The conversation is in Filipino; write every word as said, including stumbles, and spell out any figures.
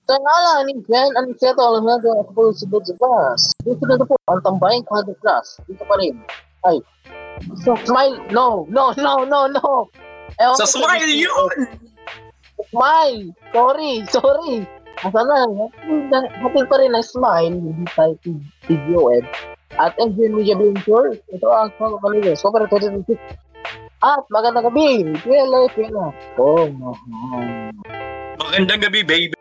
Sa ngalan ni Jen Aniceto Alejandro ako si Budget Plus. Dito na po ang tambahin ko Budget Plus. Dito pa rin. Ay. So, smile. No, no, no, no, no. Ewan Sa ko smile yun! Smile. Sorry, sorry. Asa na, hatid pa rin ang smile. Hindi tayo video eh. At Engine Media Venture. Ito ang mga kanila. Super twenty twenty-six. At magandang gabi. Pila, pila. Oh, no. Magandang gabi, baby.